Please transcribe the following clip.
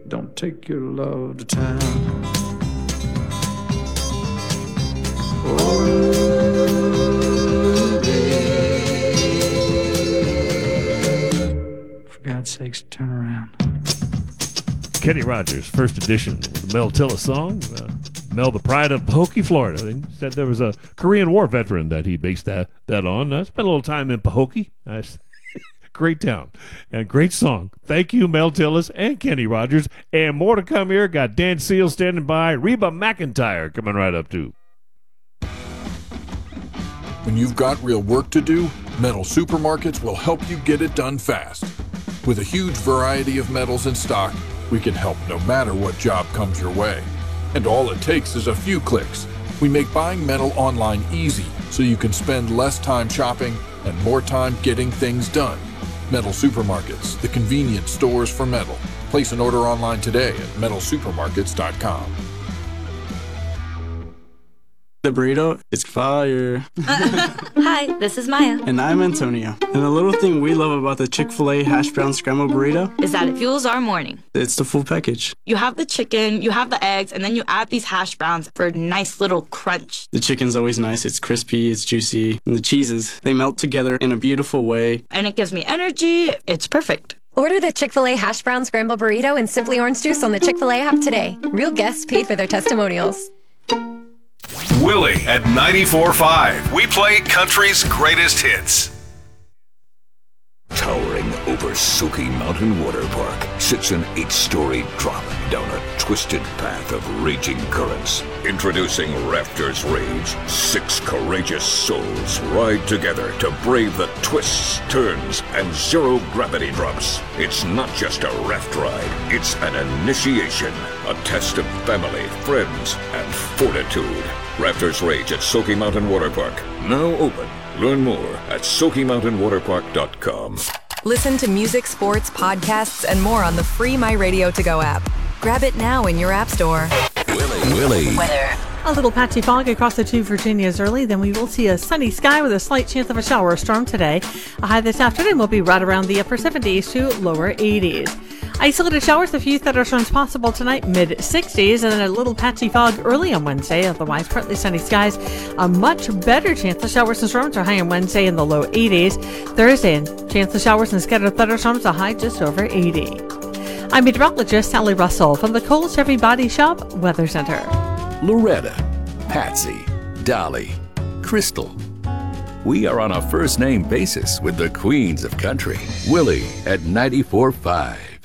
don't take your love to town. Oh, babe, for God's sakes, turn around. Kenny Rogers, first edition, the Mel Tillis song. Mel, the pride of Pahokee, Florida. He said there was a Korean War veteran that he based that on. I spent a little time in Pahokee. Great town and great song. Thank you, Mel Tillis and Kenny Rogers. And more to come here. Got Dan Seal standing by. Reba McEntire coming right up too. When you've got real work to do, Metal Supermarkets will help you get it done fast. With a huge variety of metals in stock, we can help no matter what job comes your way. And all it takes is a few clicks. We make buying metal online easy so you can spend less time shopping and more time getting things done. Metal Supermarkets, the convenient stores for metal. Place an order online today at metalsupermarkets.com. The burrito is fire. Hi, this is Maya. And I'm Antonio. And the little thing we love about the Chick-fil-A hash brown scrambled burrito is that it fuels our morning. It's the full package. You have the chicken, you have the eggs, and then you add these hash browns for a nice little crunch. The chicken's always nice. It's crispy, it's juicy. And the cheeses, they melt together in a beautiful way. And it gives me energy. It's perfect. Order the Chick-fil-A hash brown scrambled burrito and Simply Orange Juice on the Chick-fil-A app today. Real guests paid for their testimonials. Willie at 94.5. We play country's greatest hits. Towering over Soaky Mountain Water Park sits an 8-story drop down a twisted path of raging currents. Introducing Rafters Rage. 6 courageous souls ride together to brave the twists, turns, and zero-gravity drops. It's not just a raft ride. It's an initiation. A test of family, friends, and fortitude. Rafters Rage at Soaky Mountain Water Park. Now open. Learn more at SoakyMountainWaterPark.com. Listen to music, sports, podcasts, and more on the free My Radio To Go app. Grab it now in your app store. Willie. Weather. A little patchy fog across the two Virginias early, then we will see a sunny sky with a slight chance of a shower or storm today. A high this afternoon will be right around the upper 70s to lower 80s. Isolated showers, a few thunderstorms possible tonight, mid-60s, and then a little patchy fog early on Wednesday. Otherwise, partly sunny skies. A much better chance of showers and storms are high on Wednesday in the low 80s. Thursday, chance of showers and scattered thunderstorms, a high just over 80. I'm meteorologist Sally Russell from the Cole Chevy Body Shop Weather Center. Loretta, Patsy, Dolly, Crystal. We are on a first-name basis with the queens of country. Willie at 94.5.